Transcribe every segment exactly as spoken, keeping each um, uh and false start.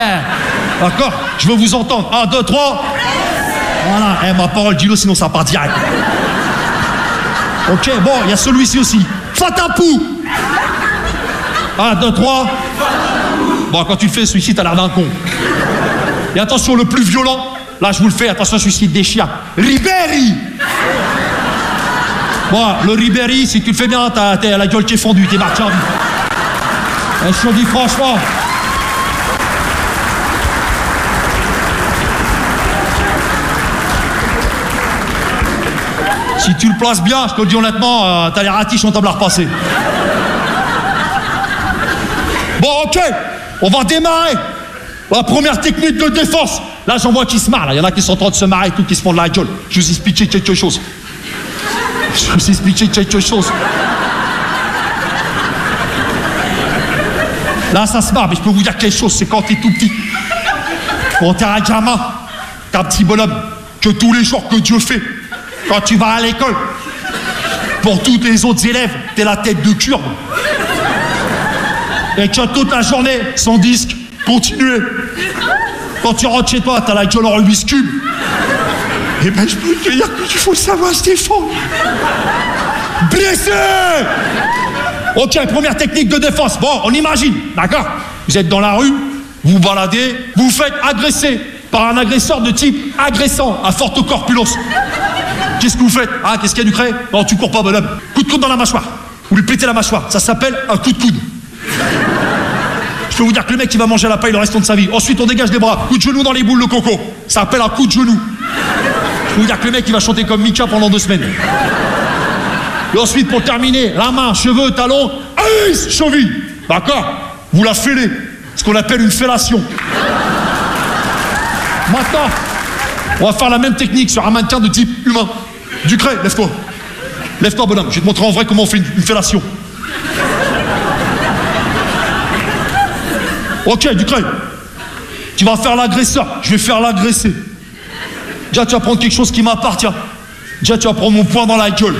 D'accord? Je veux vous entendre. Un, deux, trois. Voilà. Eh, ma parole, dis-le, sinon ça part direct. Ok, bon, il y a celui-ci aussi. Fatapou. Un, deux, trois. Bon, quand tu le fais, celui-ci, t'as l'air d'un con. Et attention, le plus violent, là, je vous le fais, attention, celui-ci des chiens. Ribéry. Bon, le Ribéry, si tu le fais bien, t'as, t'as la gueule qui est fondue, t'es marqué en vie. Et je te dis franchement. Si tu le places bien, je te le dis honnêtement, euh, t'as les ratiches, on t'a à repasser. Bon, ok, on va démarrer. La première technique de défense. Là, j'en vois qui se marrent. Il y en a qui sont en train de se marrer et tout, qui se font de la gueule. Je vous expliquer quelque chose. Je vous expliquer quelque chose. Là, ça se marre, mais je peux vous dire quelque chose. C'est quand t'es tout petit. Quand t'es un gamin, t'es un petit bonhomme que tous les jours que Dieu fait. Quand tu vas à l'école, pour tous les autres élèves, t'es la tête de curve. Et que toute la journée, sans disque, continuer. Quand tu rentres chez toi, t'as la gueule en Rubik's Cube. Eh ben, je peux te dire que tu faut le savoir, Stéphane. Blessé. Ok, première technique de défense. Bon, on imagine, d'accord? Vous êtes dans la rue, vous vous baladez, vous vous faites agresser par un agresseur de type agressant à forte corpulence. Qu'est-ce que vous faites? Ah, qu'est-ce qu'il y a du craie? Non, tu cours pas, bonhomme. Coup de coude dans la mâchoire. Vous lui pétez la mâchoire. Ça s'appelle un coup de coude. Je peux vous dire que le mec, il va manger la paille le restant de sa vie. Ensuite, on dégage les bras. Coup de genou dans les boules de coco. Ça s'appelle un coup de genou. Je peux vous dire que le mec, il va chanter comme Mika pendant deux semaines. Et ensuite, pour terminer, la main, cheveux, talons, aïe, cheville. D'accord? Vous la fêlez. Ce qu'on appelle une fellation. Maintenant, on va faire la même technique sur un mannequin de type humain. Ducret, lève-toi. Lève-toi, bonhomme. Je vais te montrer en vrai comment on fait une, une fellation. Ok, Ducret. Tu vas faire l'agresseur. Je vais faire l'agresser. Déjà, tu vas prendre quelque chose qui m'appartient. Déjà, tu vas prendre mon poing dans la gueule.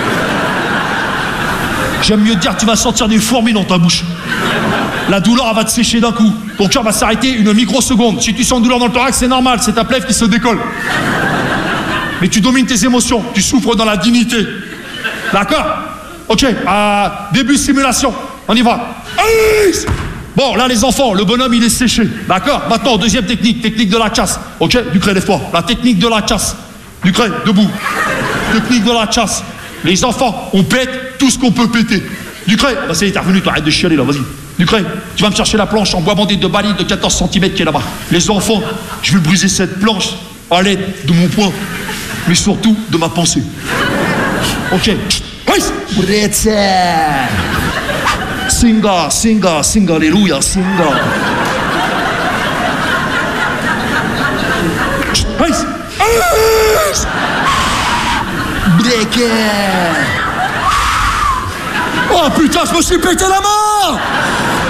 J'aime mieux te dire que tu vas sentir des fourmis dans ta bouche. La douleur, elle va te sécher d'un coup. Ton cœur va s'arrêter une microseconde. Si tu sens une douleur dans le thorax, c'est normal, c'est ta plèvre qui se décolle. Mais tu domines tes émotions, tu souffres dans la dignité. D'accord? Ok, euh, début simulation, on y va. Alice! Bon, là les enfants, le bonhomme il est séché. D'accord? Maintenant, deuxième technique, technique de la chasse. Ok? Ducret, lève-toi. La technique de la chasse. Ducret, debout. Technique de la chasse. Les enfants, on pète tout ce qu'on peut péter. Ducret, bah, c'est t'es revenu, toi, arrête de chialer là, vas-y. Ducret, tu vas me chercher la planche en bois bandé de baline de quatorze centimètres qui est là-bas. Les enfants, je vais briser cette planche à l'aide de mon poing, mais surtout de ma pensée. Ok. Bretzel. Singa, singa, singa, alléluia, singa. Breaker. Oh putain, je me suis pété la main!